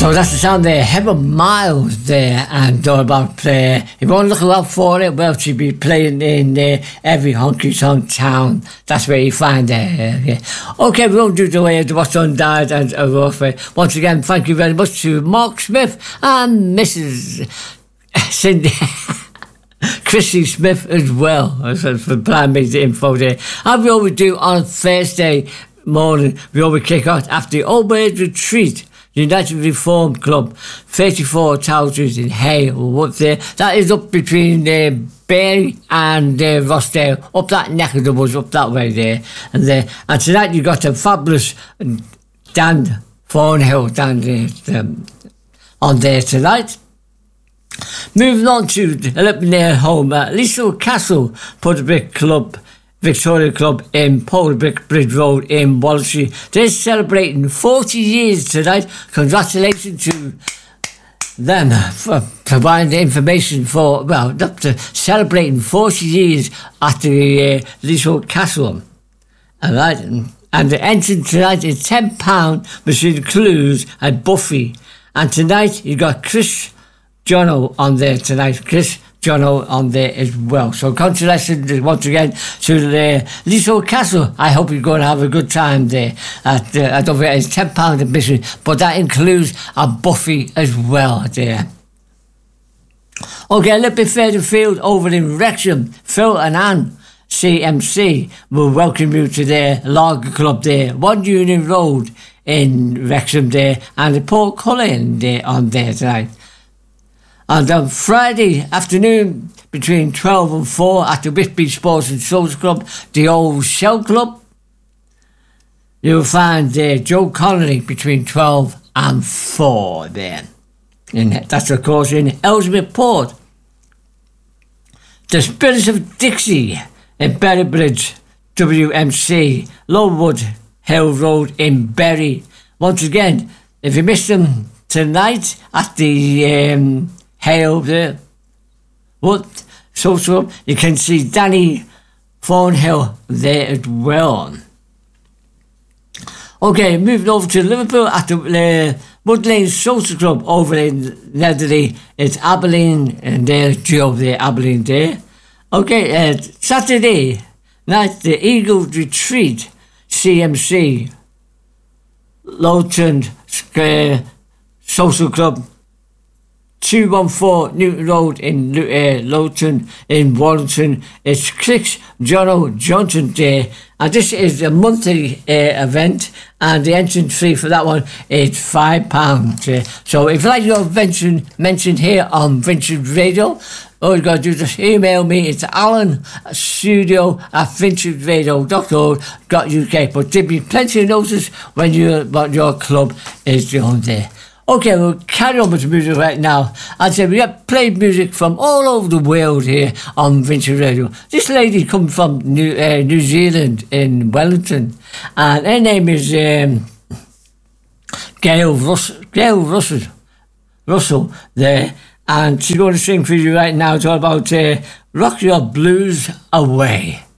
So that's the sound there, Heather Miles there, and all about if you want to look out for it, well, she'll be playing in every honky tonk town. That's where you find it. Yeah. Okay, we won't do the way of what's on died and warfare. Once again, thank you very much to Mark Smith and Mrs. Cindy. Chrissy Smith as well for planning me the info there. And we always do on Thursday morning, we always kick out after the Old Age Retreat. United Reform Club, 34 Towers in Hale, up there. That is up between Barry and Rossdale, up that neck of the woods, up that way there. And tonight you got a fabulous Dan Thornhill down there, on there tonight. Moving on to a little near home, Lisle Castle Puddlebrick Club, Victoria Club in Puddlebrick Bridge Road in Wallasey. They're celebrating 40 years tonight. Congratulations to them for providing the information for, well, up to celebrating 40 years at the Lisle Castle. All right, and the entrance tonight is £10, which includes a buffet. And tonight you got Chris Jono on there tonight. Chris Jono on there as well. So congratulations once again to the Lisle Castle. I hope you're going to have a good time there. I don't think it's £10 admission, but that includes a buffet as well there. Okay, a little bit further afield over in Wrexham, Phil and Anne CMC will welcome you to their lager club there, 1 Union Road in Wrexham there, and the Port Cullen there on there tonight. And on Friday afternoon between 12 and 4 at the Whitby Sports and Social Club, the Old Shell Club, you'll find Joe Connolly between 12 and 4 there. And that's of course in Ellesmere Port. The Spirits of Dixie in Berrybridge, WMC, Lowood Hill Road in Bury. Once again, if you missed them tonight at the Hale there, what social, you can see Danny Thornhill there as well. Okay, moving over to Liverpool at the Wood Lane Social Club over in Netherley. It's Abilene, and there's Joe there, Abilene there. Okay, Saturday night, the Eagle Retreat, CMC, Lowton Square Social Club, 214 Newton Road in Lowton in Warrington. It's Chris Jono Johnson Day, and this is a monthly event, and the entrance fee for that one is £5. So if you like your mentioned here on Vintage Radio, all you got to do is just email me. It's alan@vintage.co.uk. But there'll be plenty of notice when what your club is doing there. Okay, we'll carry on with the music right now. As I said, we have played music from all over the world here on Vintage Radio. This lady comes from New Zealand in Wellington, and her name is Gail Russell there, and she's going to sing for you right now. It's all about Rock Your Blues Away.